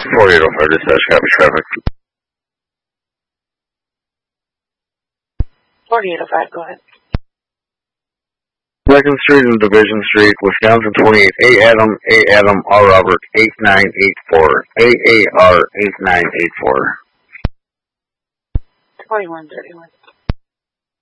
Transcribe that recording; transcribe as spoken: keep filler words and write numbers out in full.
forty-eight oh five dispatch, copy traffic. forty-eight oh five, go ahead. Second Street and Division Street, Wisconsin twenty-eight, A Adam, A Adam, R Robert, eight nine eight four, A A R eight nine eight four. twenty-one thirty-one.